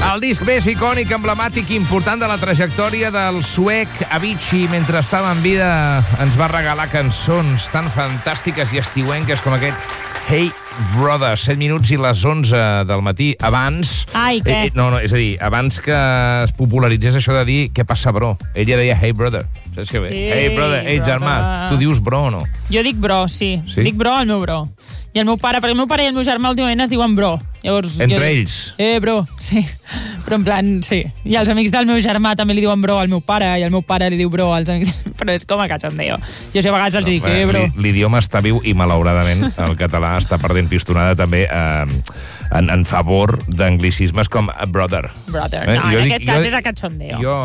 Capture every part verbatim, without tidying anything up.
El disc més icònic, emblemàtic i important de la trajectòria del suec Avicii, mentre estava en vida, ens va regalar cançons tan fantàstiques i estiuenques com aquest Hey Brother, set minuts i les onze del matí, abans... Ai, què? Eh, no, no, és a dir, abans que es popularitzés això de dir què passa, bro. Ella deia Hey Brother, saps què bé? Sí, Hey Brother, hey germà, brother. tu dius bro o no? Jo dic bro, sí. Sí? Dic bro al meu bro. I el meu pare, perquè el meu pare i el meu germà últimament es diuen bro. Llavors, Entre jo... ells? Eh, bro, sí. Però en plan, sí. I els amics del meu germà també li diuen bro al meu pare, i el meu pare li diu bro als amics... Però és com a cachondeo. Jo a vegades els No, dic, bé, eh, bro. L'idioma està viu i, malauradament, el català està perdent pistonada també eh, en, en favor d'anglicismes com brother. Brother. Eh? No, Jo en dic- aquest cas jo- és a cachondeo. Jo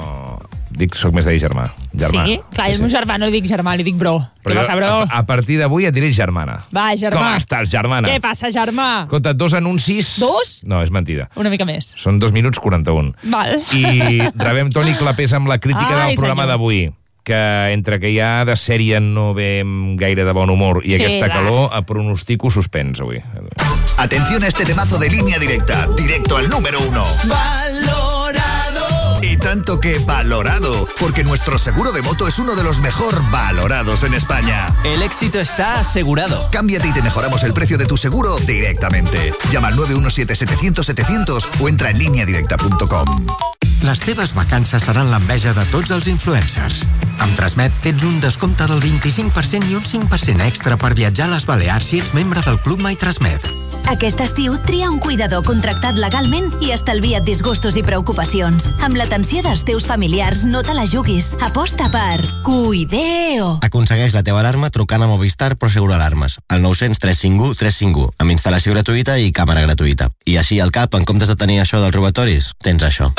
dic, soc més de dir germà. germà. Sí? Clar, i el meu germà no li dic germà, li dic bro. Què Però passa, jo, bro? A, a partir d'avui et diré germana. Va, germà. Com estàs, germana? Què passa, germà? Escolta, dos anuncis... Dos? No, és mentida. Una mica més. Són dos minuts quaranta-un. Val. I rebem Toni Clapés amb la crítica Ai, del programa senyor. d'avui, que entre que ja de sèrie no ve amb gaire de bon humor i Sí, aquesta va. calor, a pronostico suspens avui. Atención a este temazo de Línea Directa, directo al número uno. ¡Valorado! Y tanto que valorado, porque nuestro seguro de moto es uno de los mejor valorados en España. El éxito está asegurado. Cámbiate y te mejoramos el precio de tu seguro directamente. Llama al nueve uno siete setecientos setecientos o entra en línea directa punto com. Les teves vacances seran l'enveja de tots els influencers. Amb Transmet tens un descompte del vint-i-cinc per cent i un cinc per cent extra per viatjar a les Balears si ets membre del Club My Transmet. Aquest estiu tria un cuidador contractat legalment i estalvia't disgustos i preocupacions. Amb l'atenció dels teus familiars no te la juguis. Aposta per Cuideo. Aconsegueix la teva alarma trucant a Movistar Prosegur Alarmes al nou zero tres cinc u tres cinc u amb instal·lació gratuïta i càmera gratuïta. I així al cap, en comptes de tenir això dels robatoris, tens això.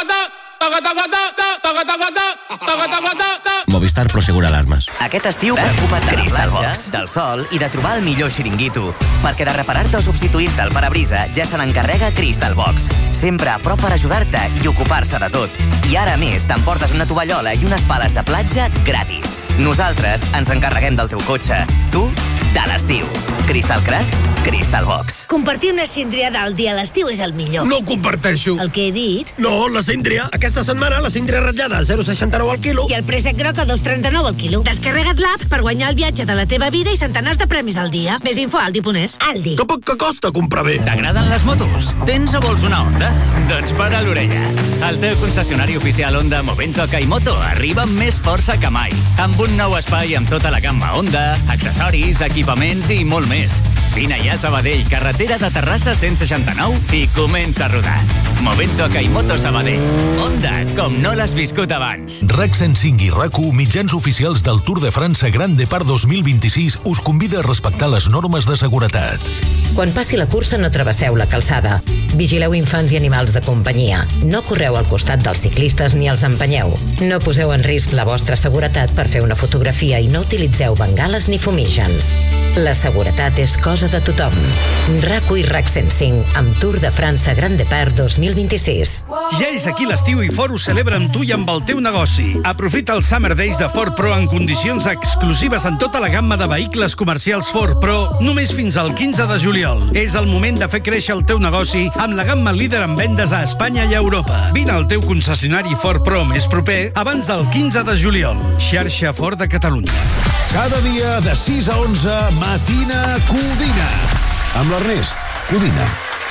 Movistar Prosegur Alarmes. Aquest estiu preocupa't de la Crystal platja, Box. del sol i de trobar el millor xiringuito. Perquè de reparar-te o substituir-te el parabrisa ja se n'encarrega Crystal Box. Sempre a prop per ajudar-te i ocupar-se de tot. I ara a més t'emportes una tovallola i unes pales de platja gratis. Nosaltres ens encarreguem del teu cotxe. Tu, de l'estiu. Crystal Crack, Crystal Box. Compartir una síndria del dia a l'estiu és el millor. No ho comparteixo. El que he dit? No, la síndria. Aquesta setmana la síndria ratllada, zero coma seixanta-nou al quilo. I el préssec groc a dos coma trenta-nou al quilo. Descarrega't l'app per guanyar el viatge de la teva vida i centenars de premis al dia. Més info a Aldi punt es. Aldi. Que poc que costa comprar bé. T'agraden les motos? Tens o vols una Honda? Doncs para l'orella. El teu concessionari oficial Honda Momento Kaimoto arriba amb més força que mai. Amb un nou espai amb tota la gamma Honda, accessoris, equipaments i molt més. Vine ja a Sabadell, carretera de Terrassa cent seixanta-nou i comença a rodar. Momento Kaimoto Sabadell. Honda, com no l'has viscut abans. RAC cent cinc i RAC u, mitjans oficials del Tour de França Grand Depart dos mil vint-i-sis, us convida a respectar les normes de seguretat. Quan passi la cursa no travesseu la calçada. Vigileu infants i animals de companyia. No correu al costat dels ciclistes ni els empenyeu. No poseu en risc la vostra seguretat per fer una fotografia i no utilitzeu bengales ni fumígens. La seguretat és cosa de tothom. RAC u i RAC cent cinc amb Tour de França Grand Depart dos mil vint-i-sis. Ja és aquí l'estiu i Ford ho celebra amb tu i amb el teu negoci. Aprofita els Summer Days de Ford Pro en condicions exclusives en tota la gamma de vehicles comercials Ford Pro només fins al quinze de juliol. És el moment de fer créixer el teu negoci amb la gamma líder en vendes a Espanya i a Europa. Vine al teu concessionari Ford Pro més proper abans del quinze de juliol. Xarxa Ford de Catalunya. Cada dia de sis a onze, Matina Codina. Amb l'Ernest Codina.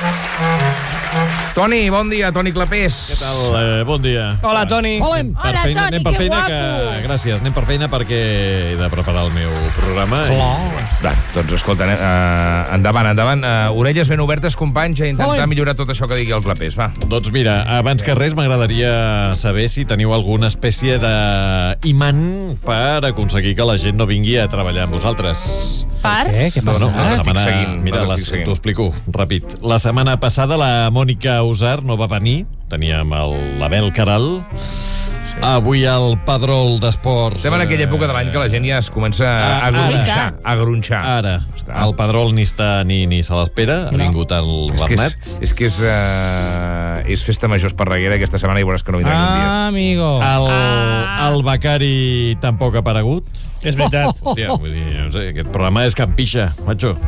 Toni, bon dia, Toni Clapés. Què tal? Eh, bon dia. Hola, Toni. Hola, per Hola, feina, Toni, anem per que feina guapo. que... Gràcies, anem per feina perquè he de preparar el meu programa. I... Va, doncs escolta, uh, endavant, endavant. Uh, orelles ben obertes, companys, a intentar Hola. millorar tot això que digui el Clapés, va. Doncs mira, abans que res m'agradaria saber si teniu alguna espècie d'imant per aconseguir que la gent no vingui a treballar amb vosaltres. Per? Què? Què No, passa? no, la Estic setmana... seguint, Mira, l'estic les, seguint. t'ho explico ràpid. La setmana passada la Mònica Usar no va venir, teníem el l'Abel Caral. Sí. Avui el Padrol d'Esports... Estem en aquella època de l'any que la gent ja es comença a, a gronxar. A gronxar. Ara. El Padrol ni està ni, ni se l'espera. Ha No. vingut el És que Bernat. és, és que és, uh, és festa major Esparreguera aquesta setmana i veuràs que no vindrà ni un dia. Ah, amigo. El, el Becari tampoc ha aparegut. És veritat. Hòstia, vull dir, no sé, aquest programa és Campixa, macho.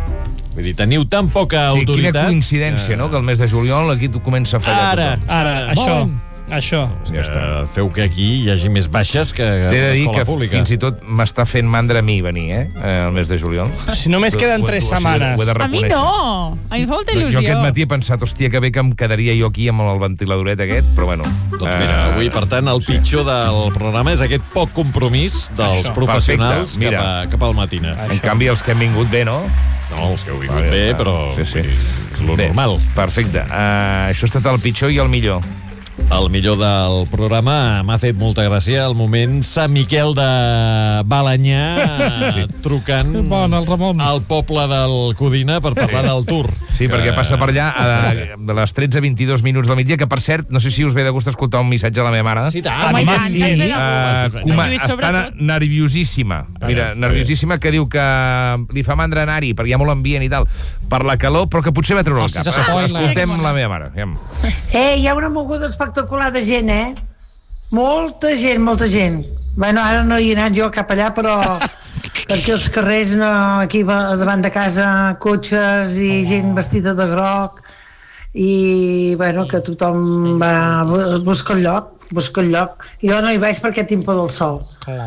Vull dir, teniu tan poca Sí, autoritat... quina coincidència, no?, que el mes de juliol aquí tu comença a fallar Ara, tothom. Ara, això, Bon. això. Ja està. Feu que aquí hi hagi més baixes que a T'he de dir l'escola que pública. fins i tot m'està fent mandra a mi venir, eh, el mes de juliol. Si només queden tres Ho he de- setmanes. ho he de A mi reconèixer. no! A mi fa molta il·lusió. Jo aquest matí he pensat, hòstia, que bé que em quedaria jo aquí amb el ventiladoret aquest, però bueno. Doncs mira, avui, per tant, el pitjor del programa és aquest poc compromís dels Això. professionals Perfecte, cap, a, cap al matina. En canvi, els que han vingut bé, no? No, els que heu vingut bé, però Sí, sí. vull dir, és lo Bé, normal. Perfecte. Uh, això ha estat el pitjor i el millor. El millor del programa m'ha fet molta gràcia el moment Sant Miquel de Balanyà sí. trucant Bon, el Ramon. al poble del Codina per parlar del Tour. Sí, que... perquè passa per allà a, de les tretze a vint-i-dos minuts del migdia, que per cert, no sé si us ve de gust escoltar un missatge a la meva mare. Sí, tant. Home, i tant, sí. que ens ve de Uh, gust. coma, I està sobretot- nerviosíssima. Mira, nerviosíssima, que diu que li fa mandra anar-hi, perquè hi ha molt ambient i tal, per la calor, però que potser va treure el cap. Facis spoiler. Escoltem la meva mare. Aviam. Eh, hi ha una moguda espectacular de gent, eh? Molta gent, molta gent. Bueno, ara no hi he anat jo cap allà, però perquè els carrers, no, aquí va- davant de casa, cotxes i gent vestida de groc, i, bueno, que tothom va buscar el lloc, buscar el lloc. Jo no hi vaig perquè tinc por del sol.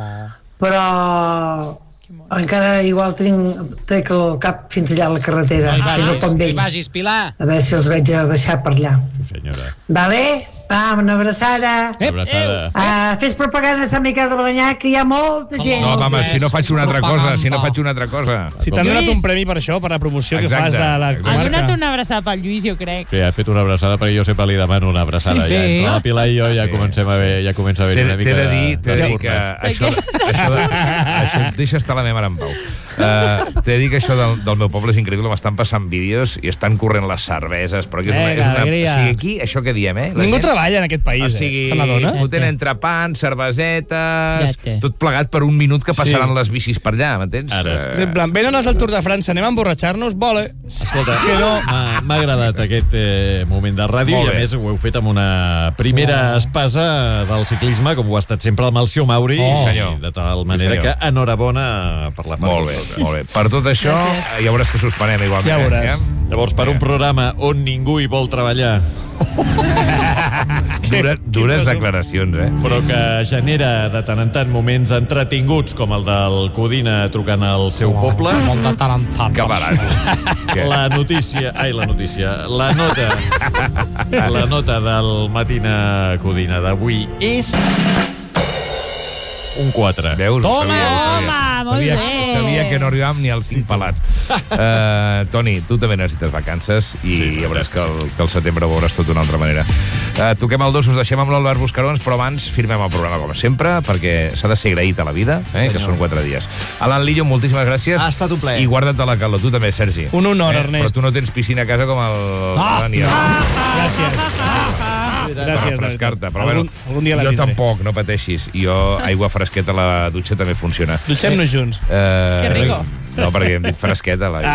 Però encara igual tinc, trec el cap fins allà a la carretera. No hi és el vagis, Pont no hi Vell. vagis, Pilar. A veure si els veig a baixar per allà. Sí, senyora. Vale? Va, una abraçada. Una abraçada. Uh, fes propaganda a Sant Miquel de Balanyà, que hi ha molta gent. No, home, si no faig una altra cosa, si no faig una altra cosa. Si t'han donat un premi per això, per la promoció que Exacte, fas de la exacte. Ha comarca. donat una abraçada pel Lluís, jo crec. Sí, ha fet una abraçada perquè jo sempre li demano una abraçada. Sí, sí. Ja, entre la Pilar i jo ja Sí. comencem a ver, ja comença a haver T'he una mica t'he de dir, t'he de dir de que això, això, de, això, deixa estar la meva mare en pau. Uh, t'he de dir que això del, del meu poble és increïble, m'estan passant vídeos i estan corrent les cerveses, però que és una, és una, Vinga, o sigui, aquí, això que diem, eh? La Ningú gent, treballa en aquest país, o sigui, eh? Te n'adones? fotent entrepans, cervesetes, Ja té. tot plegat per un minut que passaran Sí. les bicis per allà, m'entens? Ara. És en plan, venen els del Tour de França, anem a emborratxar-nos, vole. Escolta, m'ha m'ha agradat aquest eh, moment de ràdio Molt i a bé. més ho heu fet amb una primera espasa del ciclisme, com ho ha estat sempre el Malció Mauri, Oh, i senyor. de tal manera Sí, senyor. que enhorabona per la Molt bé, feina. molt bé. Per tot això, Gràcies. ja veuràs que suspenem igualment. Ja veuràs. Eh? Llavors, per un programa on ningú hi vol treballar, Dura, dures declaracions, eh? però que genera de tant en tant moments entretinguts com el del Codina trucant al seu poble, Molt de tant en tant. Que barat. Què? la notícia, ai, la notícia, la nota, la nota del Matina Codina d'avui és un quatre. Veus? Ho Toma, sabia, ho sabia. home, molt sabia, bé. sabia que no arribàvem ni al cinc pelat. Uh, Toni, tu també necessites vacances i Sí, ja veuràs sí, que el, que el setembre ho veuràs tot d'una altra manera. Uh, toquem el dos, us deixem amb l'Albert Buscarons, però abans firmem el programa com sempre, perquè s'ha de ser agraït a la vida, eh, que són quatre dies. Alan Lillo, moltíssimes gràcies. Ha estat un plaer. I guarda't de la calor, tu també, Sergi. Un honor, eh? Ernest. Però tu no tens piscina a casa com el... Ah! Daniel. Gràcies. Per Gràcies. refrescar-te, però algun, bueno, algun dia la jo tindré. tampoc, no pateixis. Jo, aigua fresqueta a la dutxa també funciona. Dutxem-nos junts. Eh, Que rico. No, perquè hem dit fresqueta. La...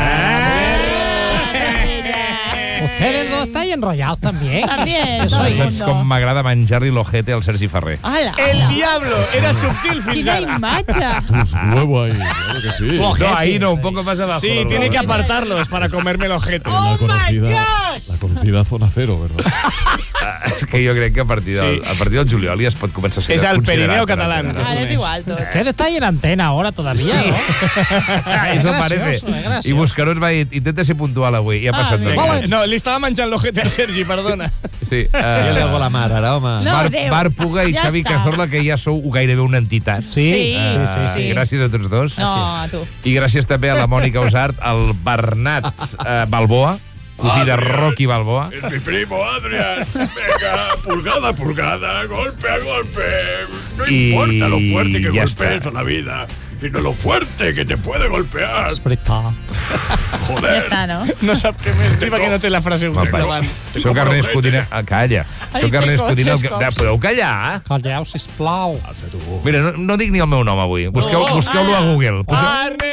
Ustedes dos estáis enrollados también. También, todo soy- el Saps mundo. com m'agrada menjar-li l'ojete al Sergi Ferrer? Ala, El ala. diablo era subtil fins Quina ara. imatge. Huevo ahí, claro que sí. Tu ojete. No, ahí no, un poco más abajo. Sí, por tiene que favor. apartarlos para comerme el ojete. la conocida, la conocida zona cero, ¿verdad? És que jo crec que a partir del, Sí. a partir del juliol ja es pot començar a ser És el considerat Pirineu en català. antena. Ara és igual tot. Ustedes estáis en antena ahora todavía, Sí. ¿no? Eso gracioso, parece. es gracioso. I Buscarons va dir, intenta ser puntual avui. I ha passat dos Vinga. minuts. No, li estava menjant l'ojete al Sergi, perdona. Sí. Ja li Uh, hago la mar, ara, home. No, Bar, adéu. Bar Puga i Ja Xavi està. Cazorla, que ja sou gairebé una entitat. Sí, Sí, Eh, sí, sí. Gràcies a tots dos. No, a tu. I gràcies també a la Mònica Usart, al Bernat eh, Balboa, cosí de Rocky Balboa. Es mi primo Adrián. Venga, pulgada a pulgada, golpe a golpe. No Y importa lo fuerte que ya golpees está. a la vida, sino lo fuerte que te puede golpear. es veritat. Ja Joder. està, no? No sap què més dir perquè no té la frase Me'n vaig. davant. Soc Ernest Codina... Ah, calla. Ai, Soc Ernest que Codina... El tres que... cops. Podeu callar? Calleu, sisplau. Mira, no, no dic ni el meu nom avui. Busqueu, busqueu-lo a Google. Poseu, Arne!